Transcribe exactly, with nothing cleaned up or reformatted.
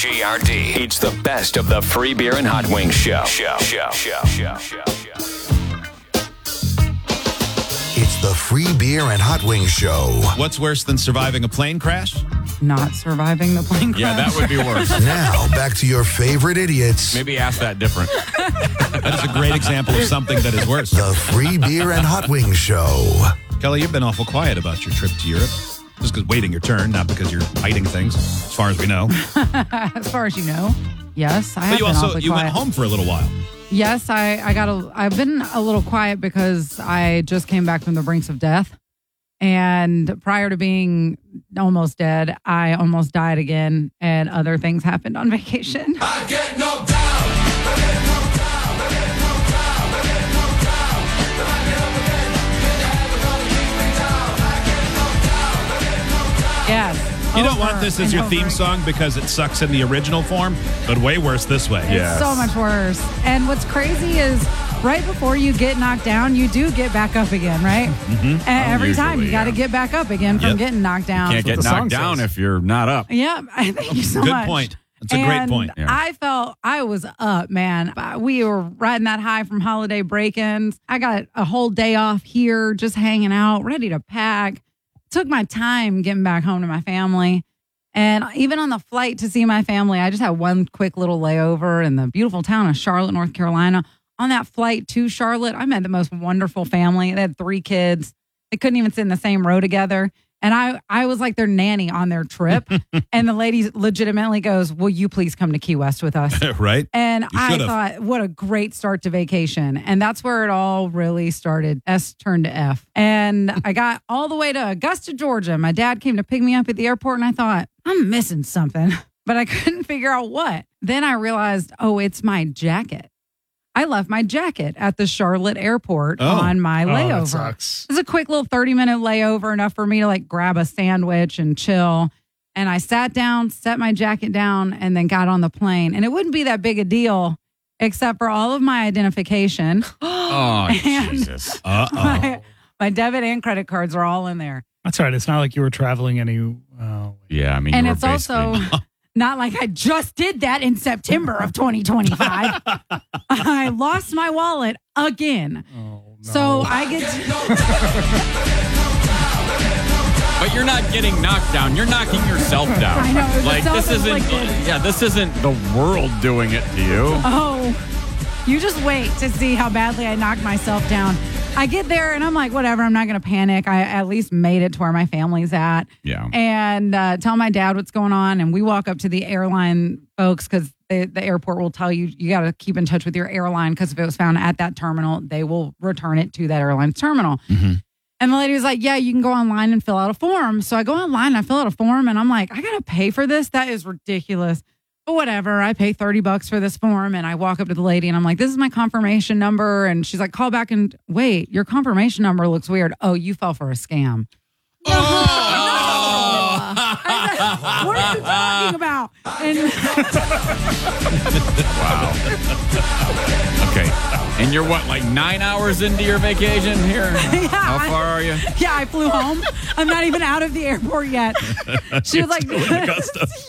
G R D. It's the best of the Free Beer and Hot Wings show. Show, show, show, show, show, show. It's the Free Beer and Hot Wings show. What's worse than surviving a plane crash? Not surviving the plane crash. Yeah, that would be worse. Now, back to your favorite idiots. Maybe ask that different. That is a great example of something that is worse. The Free Beer and Hot Wings show. Kelly, you've been awful quiet about your trip to Europe. Just because waiting your turn, not because you're hiding things, as far as we know. As far as you know. Yes, I have But you been also awfully you quiet. went home for a little while. Yes, I, I got a, I've been a little quiet because I just came back from the brinks of death. And prior to being almost dead, I almost died again, and other things happened on vacation. I get knocked down. I get knocked down. I get knocked down. I get knocked down. Then I get up again. You're never gonna keep me down. I get knocked down. I get knocked down. Yes. You don't over want this as and your over theme again. song because it sucks in the original form, but way worse this way. It's so much worse. And what's crazy is right before you get knocked down, you do get back up again, right? Mm-hmm. Every time you usually, got to yeah. get back up again from Yep. getting knocked down. Can't get the song knocked down says. if you're not up. Yeah, thank you so Good much. point. That's a and great point. Yeah. I felt I was up, man. We were riding that high from holiday break-ins. I got a whole day off here, just hanging out, ready to pack. Took my time getting back home to my family. And even on the flight to see my family, I just had one quick little layover in the beautiful town of Charlotte, North Carolina. On that flight to Charlotte, I met the most wonderful family. They had three kids. They couldn't even sit in the same row together. And I, I was like their nanny on their trip. And the lady legitimately goes, will you please come to Key West with us? Right? And You I should've. thought, what a great start to vacation. And that's where it all really started. S turned to F. And I got all the way to Augusta, Georgia. My dad came to pick me up at the airport, and I thought, I'm missing something, but I couldn't figure out what. Then I realized, oh, it's my jacket. I left my jacket at the Charlotte airport Oh. on my Oh, layover. that sucks. It was a quick little thirty minute layover, enough for me to like grab a sandwich and chill. And I sat down, set my jacket down, and then got on the plane. And it wouldn't be that big a deal, except for all of my identification. Oh, And- Jesus. Uh-oh. my, my debit and credit cards are all in there. That's right. It's not like you were traveling any. Oh, Yeah, I mean, And you were it's also basically- not like I just did that in September of twenty twenty-five. I lost my wallet again. oh no. So I get to, But you're not getting knocked down. You're knocking yourself down. I know, it was Like, this isn't, self-inflicted. yeah, this isn't the world doing it to you. oh, you just wait to see how badly I knocked myself down. I get there and I'm like, whatever, I'm not going to panic. I at least made it to where my family's at. Yeah. And uh, tell my dad what's going on. And we walk up to the airline folks because the, the airport will tell you, you got to keep in touch with your airline because if it was found at that terminal, they will return it to that airline's terminal. Mm-hmm. And the lady was like, yeah, you can go online and fill out a form. So I go online and I fill out a form and I'm like, I got to pay for this? That is ridiculous. But whatever, I pay thirty bucks for this form and I walk up to the lady and I'm like, this is my confirmation number. And she's like, call back and wait, your confirmation number looks weird. Oh, you fell for a scam. Oh. I said, what are you talking about? And Wow. Okay. And you're what, like nine hours into your vacation here? How I- far are you? yeah, I flew home. I'm not even out of the airport yet. She was like, Augusta.